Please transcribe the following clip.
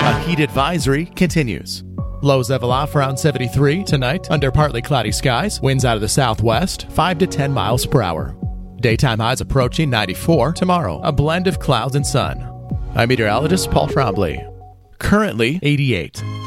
A heat advisory continues. Lows level off around 73 tonight under partly cloudy skies. Winds out of the southwest, 5 to 10 miles per hour. Daytime highs approaching 94 tomorrow. A blend of clouds and sun. I'm meteorologist Paul Trombley. Currently 88.